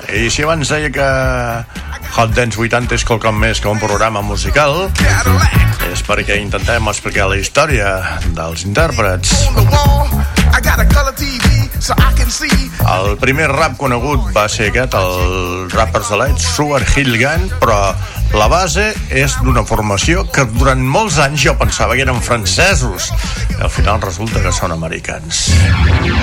I si abans deia que Hot Dance 80 és quelcom més que un programa musical, és perquè intentem explicar la història dels intèrprets. El primer rap conegut va ser aquest, el Rappers Delight, Sugar Hill Gang, però la base és d'una formació que durant molts anys jo pensava que eren francesos, i al final resulta que són americans.